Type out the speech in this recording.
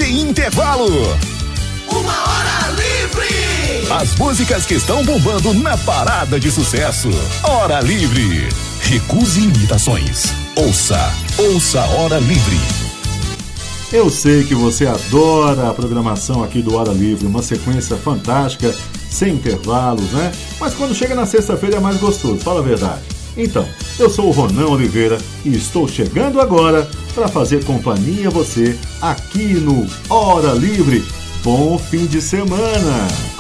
sem intervalo. Uma hora livre! As músicas que estão bombando na parada de sucesso. Hora Livre. Recuse imitações. Ouça Hora Livre. Eu sei que você adora a programação aqui do Hora Livre, uma sequência fantástica, sem intervalos, né? Mas quando chega na sexta-feira é mais gostoso, fala a verdade. Então, eu sou o Ronan Oliveira e estou chegando agora para fazer companhia a você aqui no Hora Livre. Bom fim de semana!